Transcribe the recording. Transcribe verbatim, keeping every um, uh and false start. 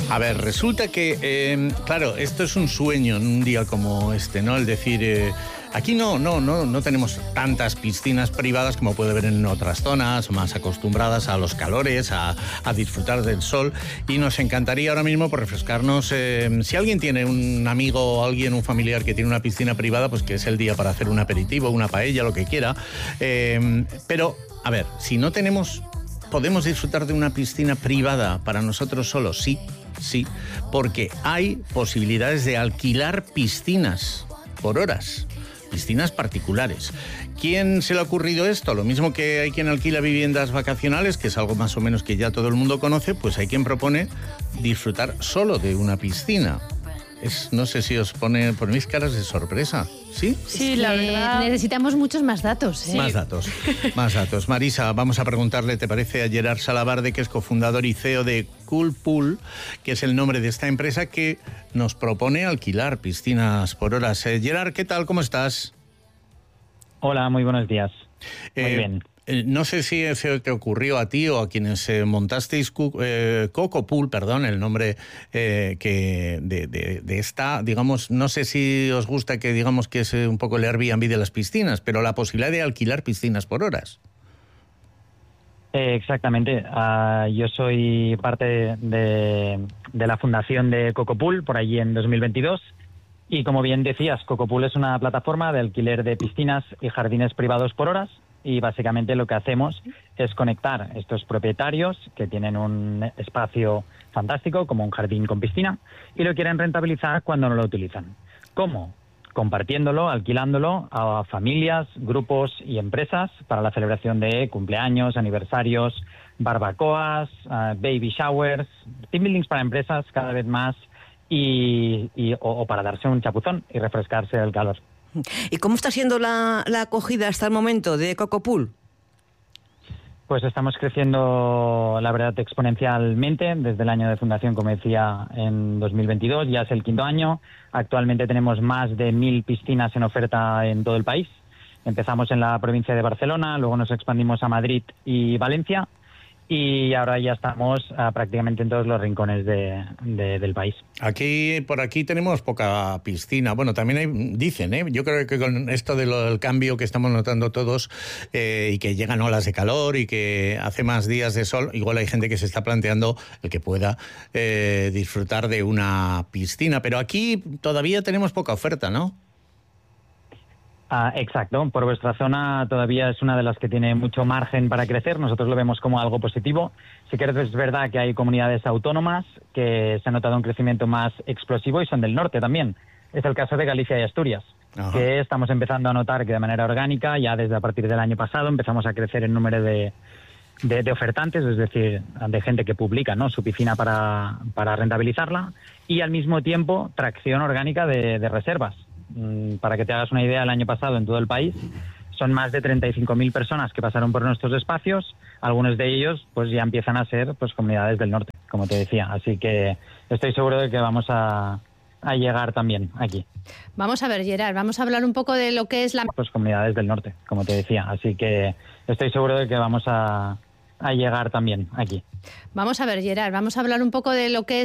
A ver, resulta que, eh, claro, esto es un sueño en un día como este, ¿no? El decir, eh, aquí no, no, no, no tenemos tantas piscinas privadas como puede haber en otras zonas, más acostumbradas a los calores, a, a disfrutar del sol, y nos encantaría ahora mismo por refrescarnos. Eh, si alguien tiene un amigo o alguien, un familiar que tiene una piscina privada, pues que es el día para hacer un aperitivo, una paella, lo que quiera. Eh, pero, a ver, si no tenemos... ¿Podemos disfrutar de una piscina privada para nosotros solos? Sí, sí, porque hay posibilidades de alquilar piscinas por horas, piscinas particulares. ¿Quién se le ha ocurrido esto? Lo mismo que hay quien alquila viviendas vacacionales, que es algo más o menos que ya todo el mundo conoce, pues hay quien propone disfrutar solo de una piscina. Es, no sé si os pone, ponéis caras de sorpresa, ¿sí? Sí, la verdad. Necesitamos muchos más datos, ¿eh? Más datos, más datos. Marisa, vamos a preguntarle, ¿te parece? A Gerard Salabarde, que es cofundador y C E O de Cool Pool, que es el nombre de esta empresa que nos propone alquilar piscinas por horas. Eh, Gerard, ¿qué tal? ¿Cómo estás? Hola, muy buenos días. Muy eh, bien. Eh, no sé si se te ocurrió a ti o a quienes eh, montasteis eh, Coco Pool, perdón, el nombre eh, que de, de, de esta, digamos, no sé si os gusta que digamos que es un poco el Airbnb de las piscinas, pero la posibilidad de alquilar piscinas por horas. Eh, exactamente. Uh, yo soy parte de, de la fundación de Coco Pool por allí en dos mil veintidós. Y como bien decías, Coco Pool es una plataforma de alquiler de piscinas y jardines privados por horas. Y básicamente lo que hacemos es conectar estos propietarios que tienen un espacio fantástico, como un jardín con piscina, y lo quieren rentabilizar cuando no lo utilizan. ¿Cómo? Compartiéndolo, alquilándolo a familias, grupos y empresas para la celebración de cumpleaños, aniversarios, barbacoas, uh, baby showers, team buildings para empresas cada vez más, y, y, o, o para darse un chapuzón y refrescarse del calor. ¿Y cómo está siendo la, la acogida hasta el momento de Coco Pool? Pues estamos creciendo, la verdad, exponencialmente desde el año de fundación, como decía, en dos mil veintidós. Ya es el quinto año. Actualmente tenemos más de mil piscinas en oferta en todo el país. Empezamos en la provincia de Barcelona, luego nos expandimos a Madrid y Valencia, y ahora ya estamos uh, prácticamente en todos los rincones de, de, del país. Aquí, por aquí tenemos poca piscina. Bueno, también hay, dicen, ¿eh? Yo creo que con esto del cambio que estamos notando todos eh, y que llegan olas de calor y que hace más días de sol, igual hay gente que se está planteando el que pueda eh, disfrutar de una piscina. Pero aquí todavía tenemos poca oferta, ¿no? Ah, exacto. Por vuestra zona todavía es una de las que tiene mucho margen para crecer. Nosotros lo vemos como algo positivo. Sí que es verdad que hay comunidades autónomas que se ha notado un crecimiento más explosivo y son del norte también. Es el caso de Galicia y Asturias, Ajá. que estamos empezando a notar que de manera orgánica, ya desde a partir del año pasado, empezamos a crecer el número de, de, de ofertantes, es decir, de gente que publica, ¿no?, su piscina para, para rentabilizarla, y al mismo tiempo tracción orgánica de, de reservas. Para que te hagas una idea, el año pasado en todo el país son más de treinta y cinco mil personas que pasaron por nuestros espacios. Algunos de ellos pues ya empiezan a ser pues comunidades del norte, como te decía. Así que estoy seguro de que vamos a, a llegar también aquí. Vamos a ver, Gerard, vamos a hablar un poco de lo que es la... Pues comunidades del norte, como te decía. Así que estoy seguro de que vamos a, a llegar también aquí. Vamos a ver, Gerard, vamos a hablar un poco de lo que es